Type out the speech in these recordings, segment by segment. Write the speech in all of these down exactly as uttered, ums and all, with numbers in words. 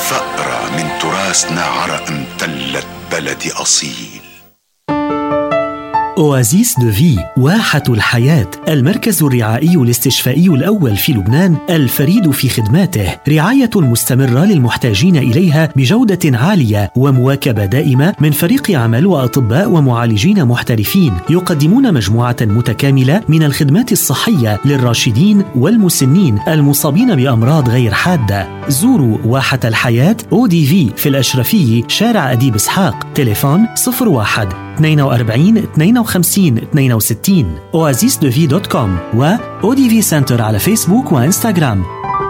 ثأرة من تراثنا عرق امتلت بلدي أصيل. أوازيس دو في، واحة الحياة، المركز الرعائي الاستشفائي الأول في لبنان الفريد في خدماته، رعاية مستمرة للمحتاجين إليها بجودة عالية ومواكبة دائمة من فريق عمل وأطباء ومعالجين محترفين يقدمون مجموعة متكاملة من الخدمات الصحية للراشدين والمسنين المصابين بأمراض غير حادة. زوروا واحة الحياة أو دي في في الأشرفية، شارع أديب إسحاق، تليفون صفر واحد اثنين وأربعين اثنين وخمسين اثنين وستين، oasis de vie دوت كوم و أو دي في سنتر على فيسبوك وإنستغرام.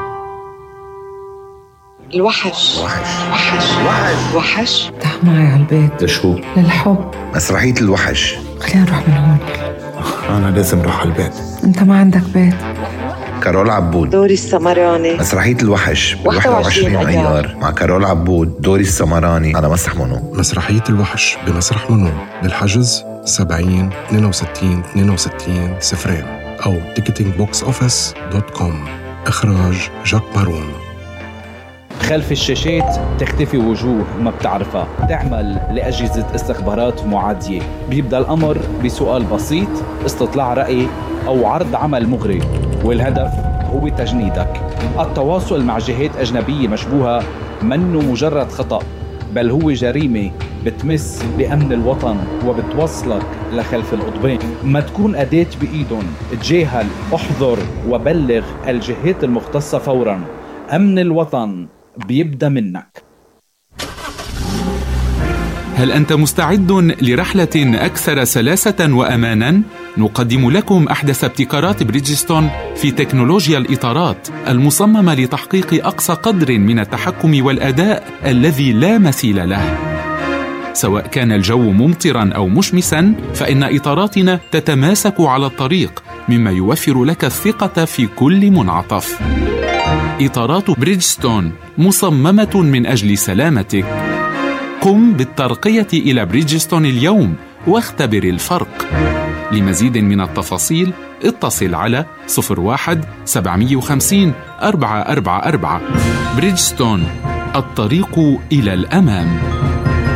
الوحش وحش وحش وحش وحش تعال معي على البيت. لشو؟ للحب. مسرحية الوحش. خلينا نروح من هون. أنا لازم روح على البيت. أنت ما عندك بيت. كارول عبود، دوري السمراني. مسرحية الوحش بواحد وعشرين أيار مع كارول عبود، دوري السمراني على مسرح منو. مسرحية الوحش بمسرح منو، للحجز سبعين اثنين وستين اثنين وستين صفرين أو تيكتينج بوكس أوفيس دوت كوم. إخراج جاك مارون. خلف الشاشات تختفي وجوه ما بتعرفها، تعمل لأجهزة استخبارات معادية. بيبدأ الأمر بسؤال بسيط، استطلاع رأي أو عرض عمل مغري، والهدف هو تجنيدك. التواصل مع جهات أجنبية مشبوهة منه مجرد خطأ، بل هو جريمة بتمس بأمن الوطن وبتوصلك لخلف القضبان. ما تكون أداة بإيدن، تجاهل، احذر وبلغ الجهات المختصة فوراً. أمن الوطن بيبدأ منك. هل أنت مستعد لرحلة أكثر سلاسة وأماناً؟ نقدم لكم أحدث ابتكارات بريدجستون في تكنولوجيا الإطارات المصممة لتحقيق أقصى قدر من التحكم والأداء الذي لا مثيل له. سواء كان الجو ممطراً أو مشمساً، فإن إطاراتنا تتماسك على الطريق، مما يوفر لك الثقة في كل منعطف. إطارات بريدجستون مصممة من أجل سلامتك. قم بالترقية إلى بريدجستون اليوم واختبر الفرق. لمزيد من التفاصيل اتصل على صفر واحد سبعمية وخمسين أربعة أربعة أربعة. بريدجستون، الطريق إلى الأمام.